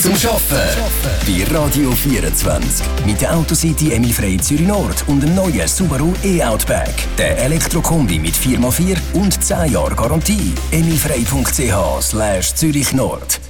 Zum Arbeiten bei Radio 24. Mit der Autocity Emil Frey Zürich Nord und dem neuen Subaru e-Outback. Der Elektrokombi mit 4x4 und 10 Jahre Garantie. emilfrey.ch/Zürich Nord.